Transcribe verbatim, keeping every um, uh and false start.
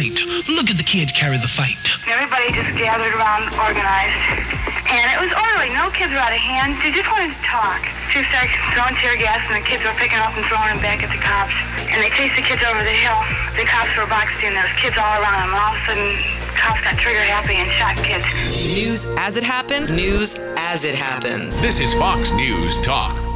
right. Look at the kids carry the fight. Everybody just gathered around, organized. And it was orderly. No kids were out of hand. They just wanted to talk. She started throwing tear gas, and the kids were picking up and throwing them back at the cops. And they chased the kids over the hill. The cops were boxed in. There was kids all around them. And all of a sudden, cops got trigger happy and shot kids. News as it happened. News as it happens. This is Fox News Talk.